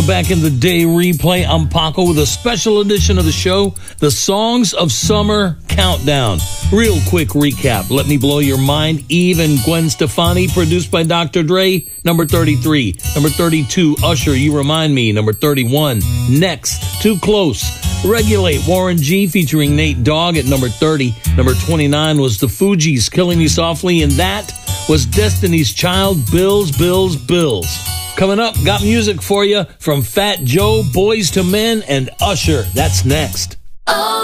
Back in the day replay, I'm Paco with a special edition of the show, the Songs of Summer Countdown. Real quick recap. Let Me Blow Your Mind, Eve and Gwen Stefani, produced by Dr. Dre, number 33. Number 32, Usher, You Remind Me, number 31. Next, Too Close, Regulate, Warren G featuring Nate Dogg at number 30. Number 29 was the Fugees, Killing Me Softly, and that was Destiny's Child, Bills, Bills, Bills. Coming up, got music for you from Fat Joe, Boys to Men, and Usher. That's next.